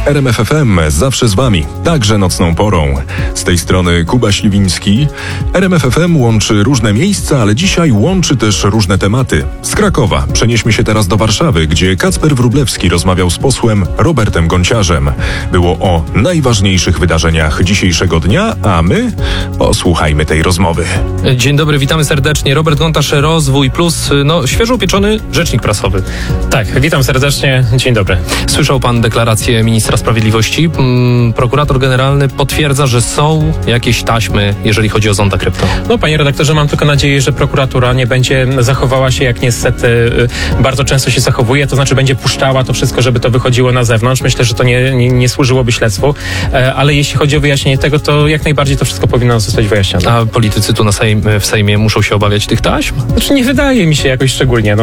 RMF FM zawsze z Wami, także nocną porą. Z tej strony Kuba Śliwiński. RMF FM łączy różne miejsca, ale dzisiaj łączy też różne tematy. Z Krakowa przenieśmy się teraz do Warszawy, gdzie Kacper Wróblewski rozmawiał z posłem Robertem Gonciarzem. Było o najważniejszych wydarzeniach dzisiejszego dnia, a my posłuchajmy tej rozmowy. Dzień dobry, witamy serdecznie. Robert Gontarz, Rozwój Plus, świeżo upieczony rzecznik prasowy. Tak, witam serdecznie, dzień dobry. Słyszał pan deklarację ministra sprawiedliwości. Prokurator generalny potwierdza, że są jakieś taśmy, jeżeli chodzi o zonda krypto. No, panie redaktorze, mam tylko nadzieję, że prokuratura nie będzie zachowała się, jak niestety bardzo często się zachowuje, to znaczy będzie puszczała to wszystko, żeby to wychodziło na zewnątrz. Myślę, że to nie służyłoby śledztwu, ale jeśli chodzi o wyjaśnienie tego, to jak najbardziej to wszystko powinno zostać wyjaśnione. A politycy tu w Sejmie muszą się obawiać tych taśm? Znaczy, nie wydaje mi się jakoś szczególnie.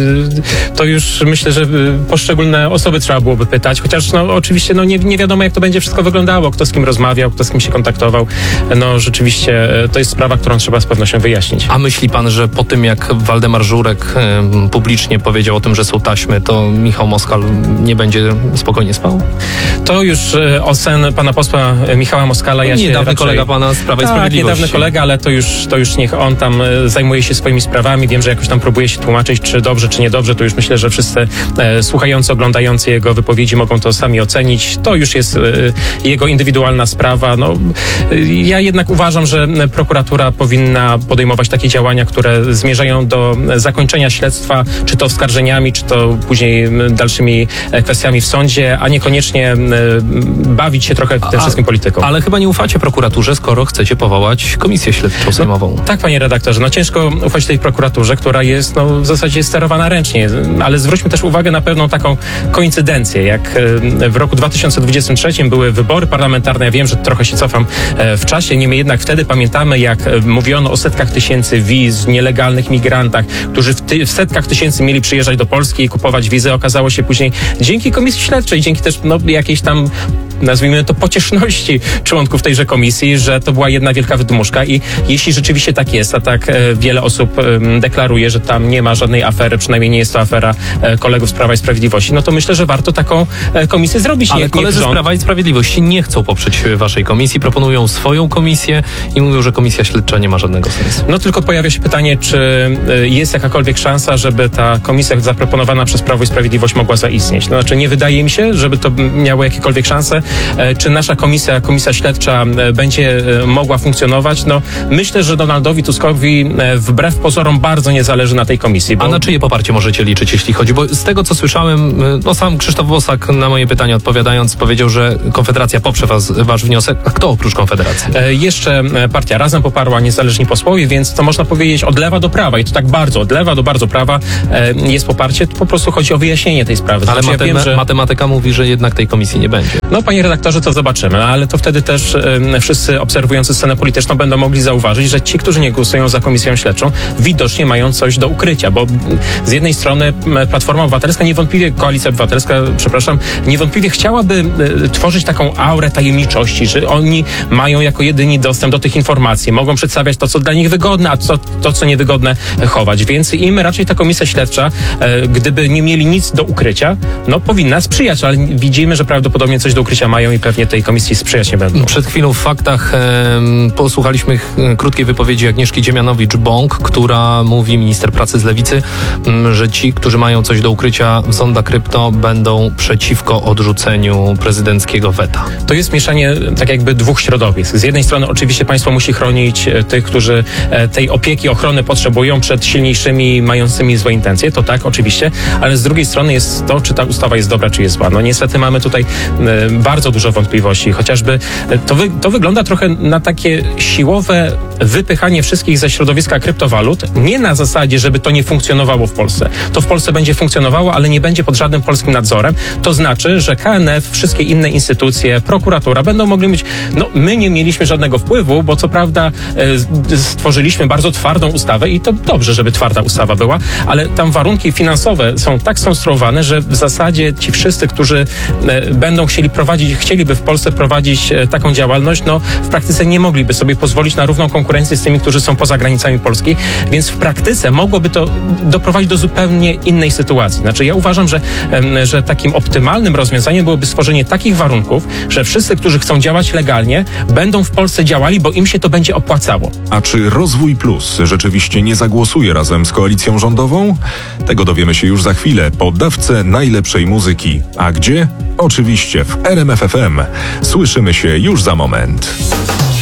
To już myślę, że poszczególne osoby trzeba byłoby pytać, chociaż oczywiście nie wiadomo, jak to będzie wszystko wyglądało, kto z kim rozmawiał, kto z kim się kontaktował. Rzeczywiście to jest sprawa, którą trzeba z pewnością wyjaśnić. A myśli pan, że po tym, jak Waldemar Żurek publicznie powiedział o tym, że są taśmy, to Michał Moskal nie będzie spokojnie spał? To już ocen pana posła Michała Moskala. Niedawny kolega pana z Prawa i Sprawiedliwości. Niedawny kolega, ale to już niech on tam zajmuje się swoimi sprawami. Wiem, że jakoś tam próbuje się tłumaczyć, czy dobrze, czy niedobrze. To już myślę, że wszyscy słuchający, oglądający jego wypowiedzi mogą to sami ocenić. To już jest jego indywidualna sprawa. Ja jednak uważam, że prokuratura powinna podejmować takie działania, które zmierzają do zakończenia śledztwa, czy to oskarżeniami, czy to później dalszymi kwestiami w sądzie, a niekoniecznie bawić się trochę tym wszystkim polityką. Ale chyba nie ufacie prokuraturze, skoro chcecie powołać komisję śledczą sejmową. Tak, panie redaktorze. Ciężko ufać tej prokuraturze, która jest w zasadzie sterowana ręcznie, ale zwróćmy też uwagę na pewną taką koincydencję. Jak w roku 2023 były wybory parlamentarne, ja wiem, że trochę się cofam w czasie, niemniej jednak wtedy pamiętamy, jak mówiono o setkach tysięcy wiz, nielegalnych migrantach, którzy w setkach tysięcy mieli przyjeżdżać do Polski i kupować wizy. Okazało się później dzięki komisji śledczej, dzięki też jakiejś tam, nazwijmy to, pocieszności członków tejże komisji, że to była jedna wielka wydmuszka i jeśli rzeczywiście tak jest, a tak wiele osób deklaruje, że tam nie ma żadnej afery, przynajmniej nie jest to afera kolegów z Prawa i Sprawiedliwości, to myślę, że warto taką komisję zrobić. Ale koledzy z Prawa i Sprawiedliwości nie chcą poprzeć waszej komisji, proponują swoją komisję i mówią, że komisja śledcza nie ma żadnego sensu. Tylko pojawia się pytanie, czy jest jakakolwiek szansa, żeby ta komisja zaproponowana przez Prawo i Sprawiedliwość mogła zaistnieć. Nie wydaje mi się, żeby to miało jakiekolwiek szanse. Czy nasza komisja śledcza będzie mogła funkcjonować? Myślę, że Donaldowi Tuskowi wbrew pozorom bardzo nie zależy na tej komisji. A na czyje poparcie możecie liczyć, jeśli chodzi? Bo z tego, co słyszałem, sam Krzysztof Bosak na moje pytanie odpowiadając powiedział, że Konfederacja poprze wasz wniosek. A kto oprócz Konfederacji? Jeszcze partia Razem poparła, niezależni posłowie, więc to można powiedzieć od lewa do prawa i to tak bardzo, od lewa do bardzo prawa jest poparcie. Po prostu chodzi o wyjaśnienie tej sprawy. Ale matematyka mówi, że jednak tej komisji nie będzie. Panie redaktorze, to zobaczymy, ale to wtedy też wszyscy obserwujący scenę polityczną będą mogli zauważyć, że ci, którzy nie głosują za komisją śledczą, widocznie mają coś do ukrycia, bo z jednej strony Platforma Obywatelska, Koalicja Obywatelska, niewątpliwie chciałaby tworzyć taką aurę tajemniczości, że oni mają jako jedyni dostęp do tych informacji, mogą przedstawiać to, co dla nich wygodne, a to, co niewygodne, chować. Więc im raczej ta komisja śledcza, gdyby nie mieli nic do ukrycia, powinna sprzyjać, ale widzimy, że prawdopodobnie coś do ukrycia mają i pewnie tej komisji sprzyjać nie będą. Przed chwilą w Faktach posłuchaliśmy krótkiej wypowiedzi Agnieszki Dziemianowicz-Bąk, która mówi, minister pracy z Lewicy, że ci, którzy mają coś do ukrycia w zonda krypto, będą przeciwko odrzuceniu prezydenckiego weta. To jest mieszanie tak jakby dwóch środowisk. Z jednej strony oczywiście państwo musi chronić tych, którzy tej opieki, ochrony potrzebują przed silniejszymi, mającymi złe intencje. To tak, oczywiście, ale z drugiej strony jest to, czy ta ustawa jest dobra, czy jest zła. Niestety mamy tutaj bardzo dużo wątpliwości. Chociażby to wygląda trochę na takie siłowe wypychanie wszystkich ze środowiska kryptowalut. Nie na zasadzie, żeby to nie funkcjonowało w Polsce. To w Polsce będzie funkcjonowało, ale nie będzie pod żadnym polskim nadzorem. To znaczy, że KNF, wszystkie inne instytucje, prokuratura będą mogli mieć... my nie mieliśmy żadnego wpływu, bo co prawda stworzyliśmy bardzo twardą ustawę i to dobrze, żeby twarda ustawa była, ale tam warunki finansowe są tak skonstruowane, że w zasadzie ci wszyscy, którzy będą chcieli prowadzić chcieliby w Polsce prowadzić taką działalność, no w praktyce nie mogliby sobie pozwolić na równą konkurencję z tymi, którzy są poza granicami Polski, więc w praktyce mogłoby to doprowadzić do zupełnie innej sytuacji. Znaczy ja uważam, że takim optymalnym rozwiązaniem byłoby stworzenie takich warunków, że wszyscy, którzy chcą działać legalnie, będą w Polsce działali, bo im się to będzie opłacało. A czy Rozwój Plus rzeczywiście nie zagłosuje razem z koalicją rządową? Tego dowiemy się już za chwilę po dawce najlepszej muzyki. A gdzie? Oczywiście w RMF FM. Słyszymy się już za moment.